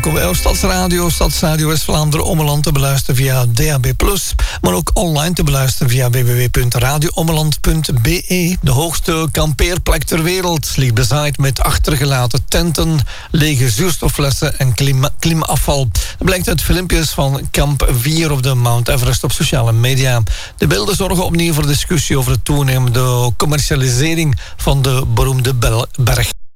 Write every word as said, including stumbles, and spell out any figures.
welkom bij jouw Stadsradio. Stadsradio West-Vlaanderen Ommeland te beluisteren via D A B plus, maar ook online te beluisteren via w w w punt radio ommeland punt b e. De hoogste kampeerplek ter wereld ligt bezaaid met achtergelaten tenten, lege zuurstofflessen en klima- klimaafval. Dat blijkt uit filmpjes van kamp vier op de Mount Everest op sociale media. De beelden zorgen opnieuw voor discussie over de toenemende commercialisering van de beroemde bel- berg.